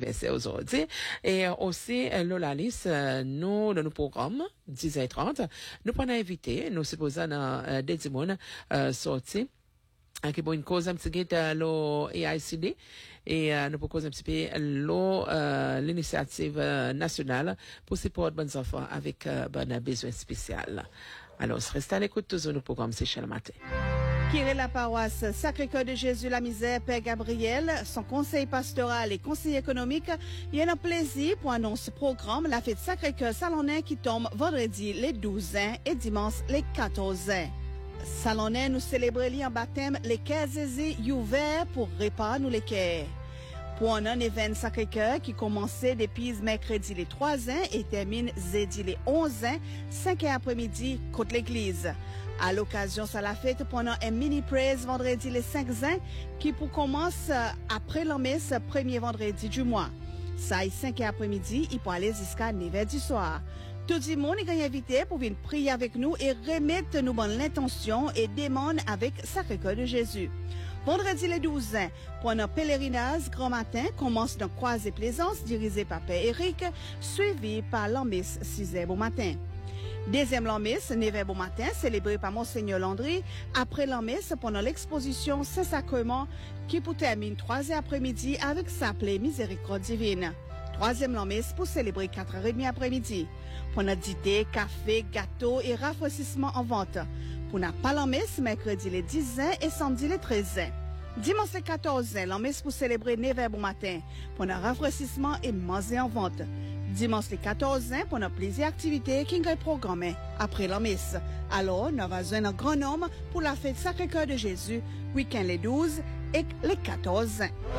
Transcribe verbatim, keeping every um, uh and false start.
anniversaire aujourd'hui. Et aussi, Lola Lys, nous, dans nos programmes, dix heures trente, nous prenons invité, nous supposons dans des dimons, sortis. Qui pour une cause un petit peu l'O A I C D et nous pour cause un petit peu l'O l'initiative nationale pour supporter bonnes enfants avec bon besoin spécial. Alors, restez à l'écoute toujours nos programmes, c'est Chel Matin. Qui est la paroisse Sacré-Cœur de Jésus la Misère, Père Gabriel, son conseil pastoral et conseil économique, il y a un plaisir pour annoncer ce programme, la fête Sacré-Cœur Salonais qui tombe vendredi les douze et dimanche les quatorze. Salonais nous célébrons en baptême les quinze et ouvert pour réparer nous les quais. Pour un événement Sacré-Cœur qui commençait depuis mercredi les trois ans et termine jeudi les onze ans, cinq heures après-midi, côté l'église. À l'occasion, ça la fête pendant un mini praise vendredi les cinq ans qui pour commence après la messe premier vendredi du mois. Ça est cinq heures après-midi, il peut aller jusqu'à neuf heures du soir. Tout le monde est invité pour venir prier avec nous et remettre nous bonne l'intention et demande avec Sacré-Cœur de Jésus. Vendredi les douze ans, pendant pèlerinage grand matin, commence dans Croisée Plaisance, dirigé par Père Eric, suivi par l'Ambis six heures au matin. Deuxième l'Ambis, neuf heures au matin, célébré par Monseigneur Landry, après l'Ambis pendant l'exposition Saint-Sacrement, qui pour terminer trois heures après-midi avec sa plaie Miséricorde divine. Troisième l'Ambis pour célébrer quatre heures trente après-midi. Pendant dîner, café, gâteau et rafraîchissement en vente. Pour n'a pas l'Ambis, mercredi les dix ans et samedi les treize ans. Dimanche les quatorze ans, l'Ambis pour célébrer neuf heures au matin. Pendant rafraîchissement et manger en vente. Dimanche les quatorze ans, pendant plusieurs activités qui sont programmées après l'Ambis. Alors, nous avons un grand nombre pour la fête Sacré-Cœur de Jésus, week-end les douze et les quatorze ans.